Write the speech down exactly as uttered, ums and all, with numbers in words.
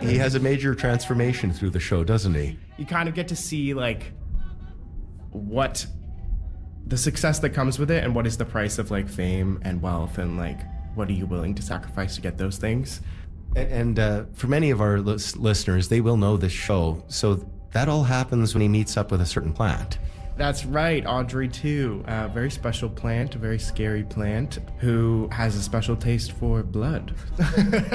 he has a major transformation through the show, doesn't he? You kind of get to see like what the success that comes with it and what is the price of like fame and wealth and like what are you willing to sacrifice to get those things. And uh, for many of our lis- listeners, they will know this show. So that all happens when he meets up with a certain plant. That's right, Audrey too. A very special plant, a very scary plant, who has a special taste for blood.